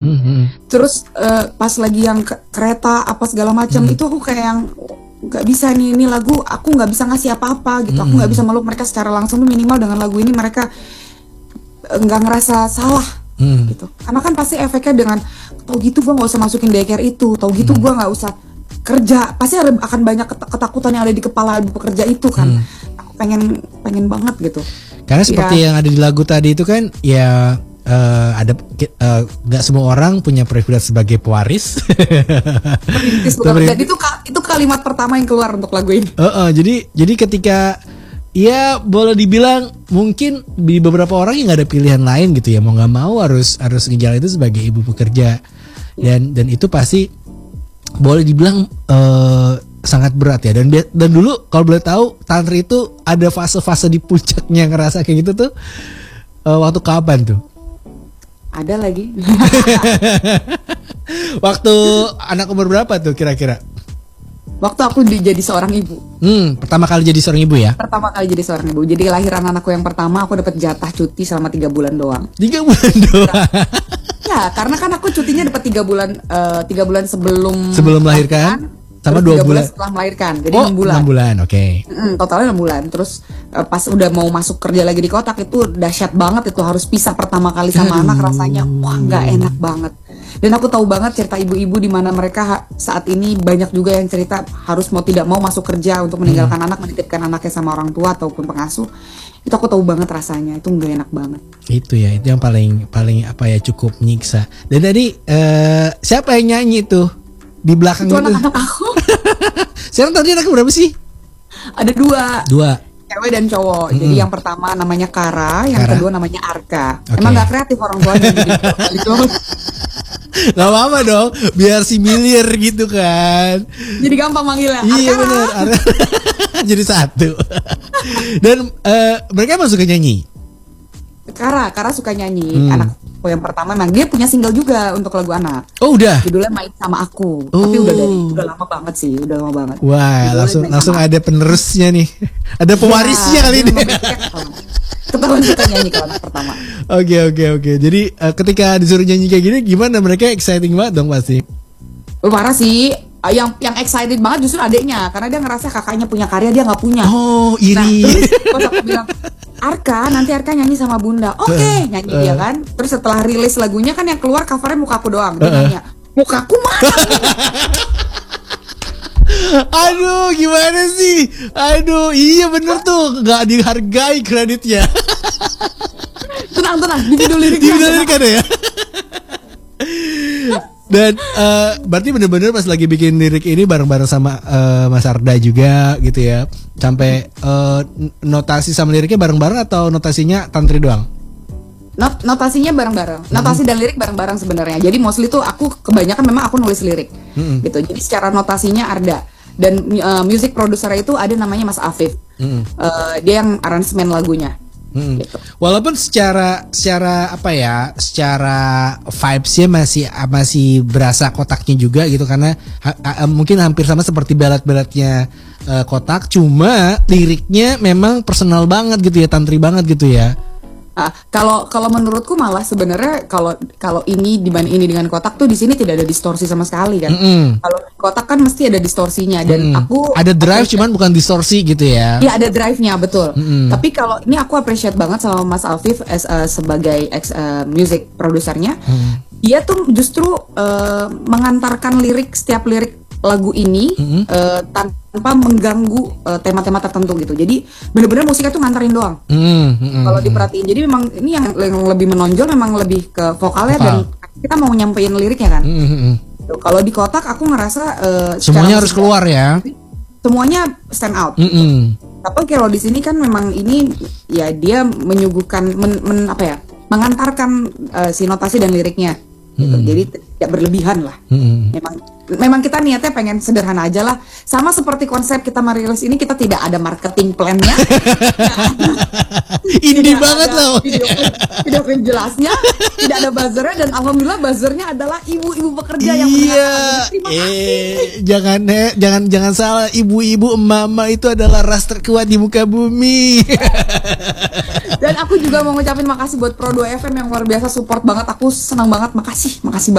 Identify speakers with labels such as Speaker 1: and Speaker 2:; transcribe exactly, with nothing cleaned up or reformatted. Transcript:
Speaker 1: Mm-hmm. Terus uh, pas lagi yang ke- kereta apa segala macam mm-hmm. itu aku kayak yang nggak bisa nih, ini lagu aku nggak bisa ngasih apa-apa gitu. Mm-hmm. Aku nggak bisa meluk mereka secara langsung, minimal dengan lagu ini mereka nggak ngerasa salah. Mm-hmm. Gitu. Karena kan pasti efeknya dengan tau gitu gue nggak usah masukin daycare itu, tau gitu mm-hmm. gue nggak usah kerja, pasti ada, akan banyak ketakutan yang ada di kepala ibu pekerja itu kan. Mm. Aku pengen pengen banget gitu.
Speaker 2: Karena seperti ya. Yang ada di lagu tadi itu kan ya uh, ada nggak uh, semua orang punya privilege sebagai pewaris.
Speaker 1: Perintis bukan. Jadi itu itu kalimat pertama yang keluar untuk lagu ini.
Speaker 2: Uh, uh, jadi jadi ketika ya boleh dibilang mungkin di beberapa orang yang nggak ada pilihan lain gitu ya, mau nggak mau harus harus ngejalan itu sebagai ibu pekerja, dan dan itu pasti boleh dibilang uh, sangat berat ya. Dan dan dulu kalau boleh tahu Tantri itu ada fase-fase di puncaknya ngerasa kayak gitu tuh uh, waktu kapan tuh?
Speaker 1: Ada lagi.
Speaker 2: Waktu anak umur berapa tuh kira-kira?
Speaker 1: Waktu aku jadi seorang ibu.
Speaker 2: Hmm, pertama kali jadi seorang ibu ya?
Speaker 1: Pertama kali jadi seorang ibu. Jadi lahiran anakku yang pertama aku dapat jatah cuti selama tiga bulan doang.
Speaker 2: Tiga bulan doang.
Speaker 1: Ya, karena kan aku cutinya dapat tiga bulan, uh, tiga bulan sebelum
Speaker 2: sebelum melahirkan. Sama dua bulan.
Speaker 1: bulan setelah melahirkan, jadi
Speaker 2: oh,
Speaker 1: enam bulan.
Speaker 2: enam bulan, oke. Okay.
Speaker 1: Mm, totalnya enam bulan. Terus uh, pas udah mau masuk kerja lagi di kotak itu dahsyat banget, itu harus pisah pertama kali sama
Speaker 2: Aduh.
Speaker 1: anak, rasanya wah nggak enak banget. Dan aku tahu banget cerita ibu-ibu di mana mereka ha- saat ini banyak juga yang cerita harus mau tidak mau masuk kerja untuk meninggalkan hmm. anak, menitipkan anaknya sama orang tua ataupun pengasuh. Itu aku tahu banget rasanya, itu nggak enak banget.
Speaker 2: Itu ya, itu yang paling paling apa ya, cukup nyiksa. Dan tadi uh, siapa yang nyanyi tuh di belakang itu?
Speaker 1: Itu anak-anak aku.
Speaker 2: Sekarang tadi anak berapa sih?
Speaker 1: Ada dua.
Speaker 2: Dua.
Speaker 1: Cewek dan cowok. Mm-hmm. Jadi yang pertama namanya Kara, yang Kara. Kedua namanya Arka.
Speaker 2: Okay.
Speaker 1: Emang gak kreatif orang tuanya gitu.
Speaker 2: Gak apa-apa dong, biar similir gitu kan.
Speaker 1: Jadi gampang manggilnya.
Speaker 2: Iya benar. Jadi satu. Dan uh, mereka emang suka nyanyi.
Speaker 1: Kara, Kara suka nyanyi.
Speaker 2: Hmm.
Speaker 1: Anakku yang pertama memang dia punya single juga untuk lagu anak.
Speaker 2: Oh udah.
Speaker 1: Judulnya Main Sama Aku.
Speaker 2: Oh.
Speaker 1: Tapi udah dari udah lama banget sih, udah lama banget.
Speaker 2: Wah, judulnya langsung langsung ada penerusnya nih. Ada pewarisnya ya, kali ini.
Speaker 1: Ketahuan suka nyanyi kalau anak pertama.
Speaker 2: Oke oke oke. Jadi uh, ketika disuruh nyanyi kayak gini, gimana, mereka exciting banget dong pasti?
Speaker 1: Oh, parah sih. Yang yang excited banget justru adiknya, karena dia ngerasa kakaknya punya karya, dia nggak punya.
Speaker 2: Oh, iri.
Speaker 1: Nah, terus aku bilang, Arka, nanti Arka nyanyi sama Bunda. Oke, okay, nyanyi uh, dia kan. Terus setelah rilis lagunya kan yang keluar covernya mukaku doang. Dia uh, nanya, mukaku mana?
Speaker 2: Aduh, gimana sih? Aduh, iya bener tuh, nggak dihargai kreditnya.
Speaker 1: Tenang tenang, di video lirik.
Speaker 2: Di video lirik ada ya. Dan uh, berarti bener-bener pas lagi bikin lirik ini bareng-bareng sama uh, Mas Arda juga gitu ya. Sampai uh, notasi sama liriknya bareng-bareng atau notasinya Tantri doang?
Speaker 1: Not, notasinya bareng-bareng. Notasi hmm. dan lirik bareng-bareng sebenarnya. Jadi mostly tuh aku kebanyakan memang aku nulis lirik. Hmm. Gitu. Jadi secara notasinya Arda. Dan uh, music producer itu ada namanya Mas Afif. Hmm. Uh, dia yang aransemen lagunya.
Speaker 2: Hmm. Gitu. Walaupun secara secara apa ya, secara vibesnya masih masih berasa kotaknya juga gitu, karena ha, ha, mungkin hampir sama seperti ballad-balladnya uh, kotak, cuma liriknya memang personal banget gitu ya, Tantri banget gitu ya.
Speaker 1: Ah, kalau kalau menurutku malah sebenarnya kalau kalau ini dibanding ini dengan kotak tuh di sini tidak ada distorsi sama sekali kan. Mm-hmm. Kalau kotak kan mesti ada distorsinya dan mm-hmm. aku
Speaker 2: ada drive cuman bukan distorsi gitu ya.
Speaker 1: Iya, ada drive-nya betul.
Speaker 2: Mm-hmm.
Speaker 1: Tapi kalau ini aku appreciate banget sama Mas Afif as, uh, sebagai ex uh, music produsernya. Mm-hmm. Dia tuh justru uh, mengantarkan lirik setiap lirik lagu ini mm-hmm. uh, tanpa mengganggu uh, tema-tema tertentu gitu. Jadi benar-benar musiknya tuh nganterin doang. Mm-hmm. Kalau diperhatiin, jadi memang ini yang, yang lebih menonjol memang lebih ke vokalnya. Vokal. Dan kita mau nyampein liriknya kan. Mm-hmm. Kalau di kotak aku ngerasa uh,
Speaker 2: semuanya harus keluar ya.
Speaker 1: Semuanya stand out.
Speaker 2: Mm-hmm.
Speaker 1: Tapi kalau di sini kan memang ini ya dia menyuguhkan men, men, apa ya? mengantarkan uh, si notasi dan liriknya. Gitu. Hmm. Jadi tidak berlebihan lah. Hmm. Memang memang kita niatnya pengen sederhana aja lah. Sama seperti konsep kita merilis ini, kita tidak ada marketing plan-nya.
Speaker 2: Indie banget loh.
Speaker 1: Tidak ada jelasnya, tidak ada buzzernya, dan alhamdulillah buzzernya adalah ibu-ibu pekerja yang
Speaker 2: iya. Terima kasih. Eh, jangan eh, jangan jangan salah, ibu-ibu emak-emak itu adalah ras terkuat di muka bumi.
Speaker 1: Dan aku juga mau ngucapin makasih buat Pro dua F M yang luar biasa support banget. Aku senang banget, makasih, makasih banget.